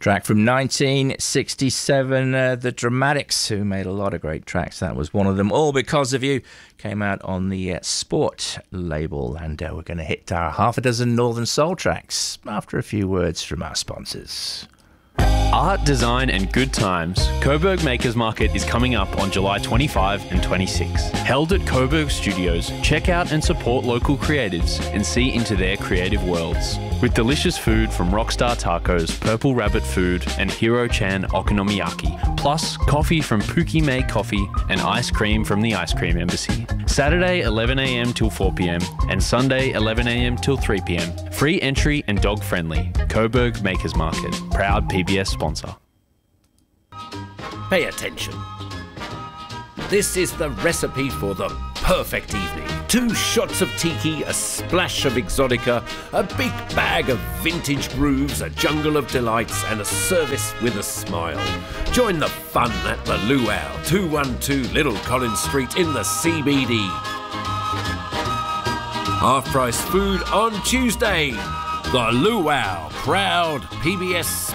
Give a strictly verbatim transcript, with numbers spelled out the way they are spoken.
Track from nineteen sixty-seven, uh, The Dramatics, who made a lot of great tracks. That was one of them. All Because of You came out on the uh, Sport label. And uh, we're going to hit our half a dozen Northern Soul tracks after a few words from our sponsors. Art, design and good times. Coburg Makers Market is coming up on July twenty-fifth and twenty-sixth. Held at Coburg Studios, check out and support local creatives and see into their creative worlds. With delicious food from Rockstar Tacos, Purple Rabbit Food and Hiro Chan Okonomiyaki. Plus, coffee from Pookie May Coffee and ice cream from the Ice Cream Embassy. Saturday eleven a.m. till four p.m. and Sunday eleven a.m. till three p.m. Free entry and dog friendly. Coburg Makers Market. Proud P B S sponsor. Pay attention. This is the recipe for the perfect evening. Two shots of tiki, a splash of exotica, a big bag of vintage grooves, a jungle of delights, and a service with a smile. Join the fun at the Luau, two twelve Little Collins Street in the C B D. Half-price food on Tuesday. The Luau, proud P B S